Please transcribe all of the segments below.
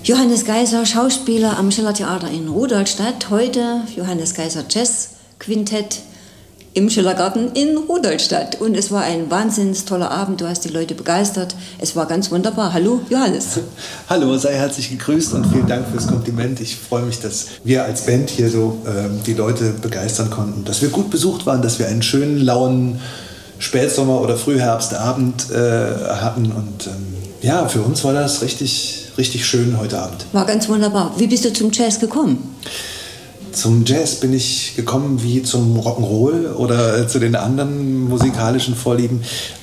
Johannes Geiser, Schauspieler am Schillertheater in Rudolstadt. Heute Johannes Geiser Jazz Quintett im Schillergarten in Rudolstadt. Und es war ein wahnsinnig toller Abend. Du hast die Leute begeistert. Es war ganz wunderbar. Hallo, Johannes. Hallo, sei herzlich gegrüßt und vielen Dank fürs Kompliment. Ich freue mich, dass wir als Band hier so die Leute begeistern konnten. Dass wir gut besucht waren, dass wir einen schönen, lauen Spätsommer- oder Frühherbstabend hatten. Und ja, für uns war das richtig schön heute Abend. War ganz wunderbar. Wie bist du zum Jazz gekommen? Zum Jazz bin ich gekommen wie zum Rock'n'Roll oder zu den anderen musikalischen Vorlieben.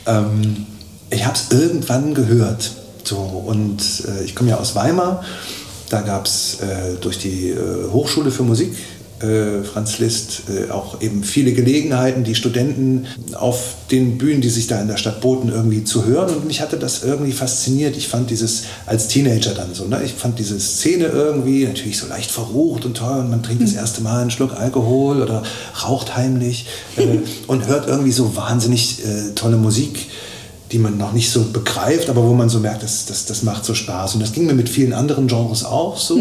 Ich habe es irgendwann gehört. So, und ich komme ja aus Weimar. Da gab es durch die Hochschule für Musik, Franz Liszt, auch eben viele Gelegenheiten, die Studenten auf den Bühnen, die sich da in der Stadt boten, irgendwie zu hören. Und mich hatte das irgendwie fasziniert. Ich fand dieses, als Teenager dann so, ne? Ich fand diese Szene irgendwie natürlich so leicht verrucht und toll. Und man trinkt das erste Mal einen Schluck Alkohol oder raucht heimlich und hört irgendwie so wahnsinnig tolle Musik, die man noch nicht so begreift, aber wo man so merkt, das macht so Spaß. Und das ging mir mit vielen anderen Genres auch so.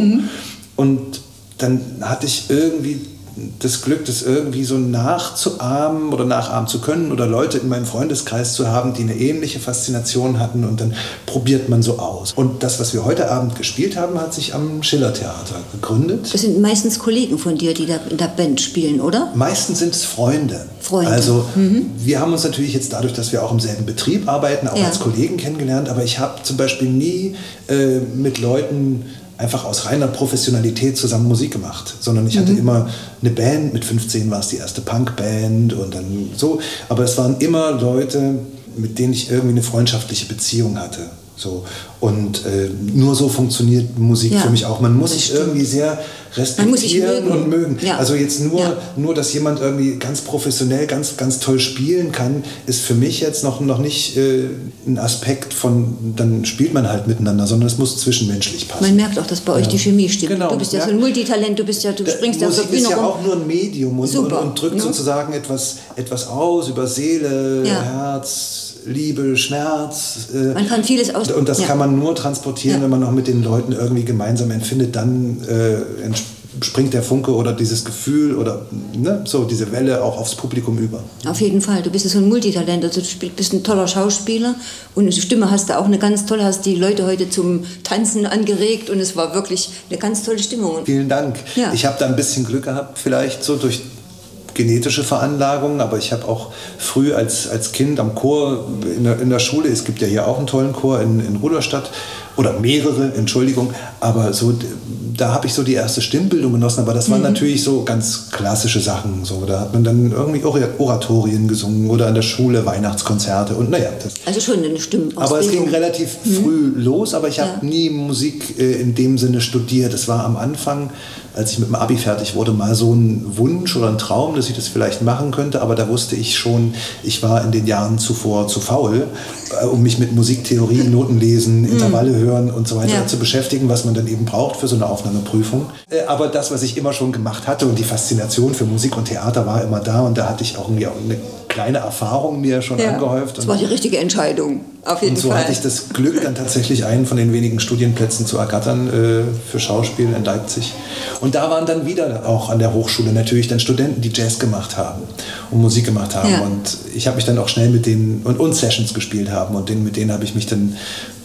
Und dann hatte ich irgendwie das Glück, das irgendwie so nachzuahmen oder nachahmen zu können oder Leute in meinem Freundeskreis zu haben, die eine ähnliche Faszination hatten, und dann probiert man so aus. Und das, was wir heute Abend gespielt haben, hat sich am Schillertheater gegründet. Das sind meistens Kollegen von dir, die da in der Band spielen, oder? Meistens sind es Freunde. Also wir haben uns natürlich jetzt dadurch, dass wir auch im selben Betrieb arbeiten, auch als Kollegen kennengelernt, aber ich habe zum Beispiel nie mit Leuten einfach aus reiner Professionalität zusammen Musik gemacht, sondern ich hatte immer eine Band, mit 15 war es die erste Punkband und dann so, aber es waren immer Leute, mit denen ich irgendwie eine freundschaftliche Beziehung hatte. So. Und nur so funktioniert Musik für mich auch. Man muss sich irgendwie sehr respektieren und mögen. Ja. Also jetzt nur, dass jemand irgendwie ganz professionell, ganz, ganz toll spielen kann, ist für mich jetzt noch nicht ein Aspekt von, dann spielt man halt miteinander, sondern es muss zwischenmenschlich passen. Man merkt auch, dass bei euch die Chemie stimmt. Genau, du bist ja so ein Multitalent, du springst ja so Musik ist ja auch nur ein Medium und drückt sozusagen etwas aus über Seele, Herz, Liebe, Schmerz. Man kann vieles aus. Und das kann man nur transportieren, wenn man noch mit den Leuten irgendwie gemeinsam empfindet. Dann springt der Funke oder dieses Gefühl oder so diese Welle auch aufs Publikum über. Auf jeden Fall. Du bist so ein Multitalent. Also du bist ein toller Schauspieler und eine Stimme hast du auch eine ganz tolle. Hast die Leute heute zum Tanzen angeregt und es war wirklich eine ganz tolle Stimmung. Vielen Dank. Ja. Ich habe da ein bisschen Glück gehabt, vielleicht so durch genetische Veranlagung, aber ich habe auch früh als Kind am Chor in der Schule, es gibt ja hier auch einen tollen Chor in Rudolstadt, oder mehrere, Entschuldigung, aber so, da habe ich so die erste Stimmbildung genossen, aber das waren natürlich so ganz klassische Sachen, so, da hat man dann irgendwie Oratorien gesungen oder an der Schule Weihnachtskonzerte und also schon eine Stimme. Aber es ging relativ früh los, aber ich habe nie Musik in dem Sinne studiert. Es war am Anfang, als ich mit dem Abi fertig wurde, mal so ein Wunsch oder ein Traum, dass ich das vielleicht machen könnte, aber da wusste ich schon, ich war in den Jahren zuvor zu faul, um mich mit Musiktheorie, Notenlesen, Intervalle hören und so weiter zu beschäftigen, was man dann eben braucht für so eine Aufnahmeprüfung. Aber das, was ich immer schon gemacht hatte und die Faszination für Musik und Theater war immer da, und da hatte ich auch eine kleine Erfahrung mir schon angehäuft. Das war die richtige Entscheidung, auf jeden Fall. Und so hatte ich das Glück, dann tatsächlich einen von den wenigen Studienplätzen zu ergattern für Schauspiel in Leipzig. Und da waren dann wieder auch an der Hochschule natürlich dann Studenten, die Jazz gemacht haben und Musik gemacht haben. Und ich habe mich dann auch schnell mit denen und Sessions gespielt haben, und mit denen habe ich mich dann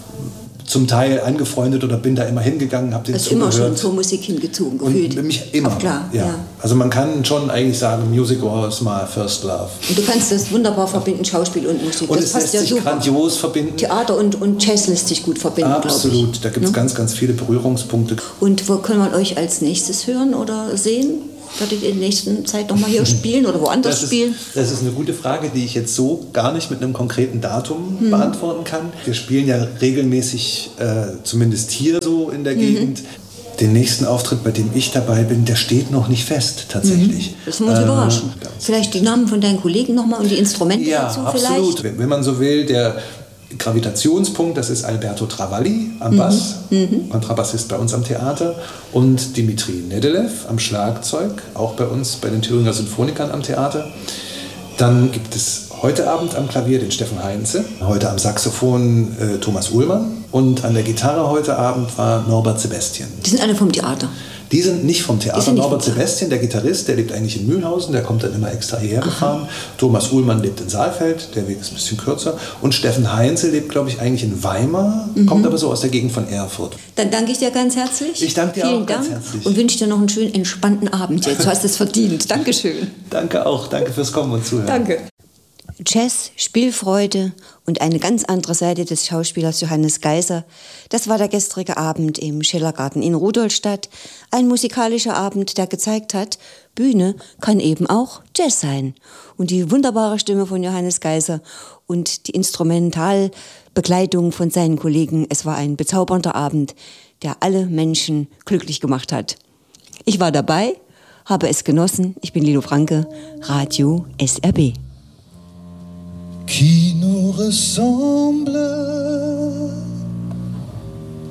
zum Teil angefreundet oder bin da immer hingegangen, habe denen zugehört. Also immer schon zur Musik hingezogen gefühlt. Und mich immer. Auch klar, Also man kann schon eigentlich sagen, Music was my first love. Und du kannst das wunderbar verbinden, Schauspiel und Musik. Und das es passt lässt sich grandios verbinden. Theater und Jazz lässt sich gut verbinden, absolut, da gibt es ganz, ganz viele Berührungspunkte. Und wo können wir euch als nächstes hören oder sehen? Werdet ihr in der nächsten Zeit nochmal hier spielen oder woanders spielen? Das ist eine gute Frage, die ich jetzt so gar nicht mit einem konkreten Datum beantworten kann. Wir spielen ja regelmäßig, zumindest hier so in der Gegend. Den nächsten Auftritt, bei dem ich dabei bin, der steht noch nicht fest, tatsächlich. Das muss überraschen. Vielleicht die Namen von deinen Kollegen nochmal und die Instrumente dazu vielleicht? Ja, absolut. Wenn man so will, der Gravitationspunkt, das ist Alberto Travalli am Bass, Kontrabassist bei uns am Theater, und Dimitri Nedelev am Schlagzeug, auch bei uns, bei den Thüringer Sinfonikern am Theater. Dann gibt es heute Abend am Klavier den Steffen Heinze, heute am Saxophon Thomas Uhlmann und an der Gitarre heute Abend war Norbert Sebastian. Die sind alle vom Theater. Die sind nicht vom Theater. Norbert Sebastian, der Gitarrist, der lebt eigentlich in Mühlhausen, der kommt dann immer extra hierher gefahren. Thomas Uhlmann lebt in Saalfeld, der Weg ist ein bisschen kürzer. Und Steffen Heinze lebt, glaube ich, eigentlich in Weimar, kommt aber so aus der Gegend von Erfurt. Dann danke ich dir ganz herzlich. Ich danke dir Vielen auch ganz herzlich. Und wünsche dir noch einen schönen, entspannten Abend jetzt. Du hast es verdient. Dankeschön. Danke auch. Danke fürs Kommen und Zuhören. Danke. Jazz, Spielfreude und eine ganz andere Seite des Schauspielers Johannes Geiser. Das war der gestrige Abend im Schillergarten in Rudolstadt. Ein musikalischer Abend, der gezeigt hat, Bühne kann eben auch Jazz sein. Und die wunderbare Stimme von Johannes Geiser und die Instrumentalbegleitung von seinen Kollegen. Es war ein bezaubernder Abend, der alle Menschen glücklich gemacht hat. Ich war dabei, habe es genossen. Ich bin Lilo Franke, Radio SRB. Qui nous ressemble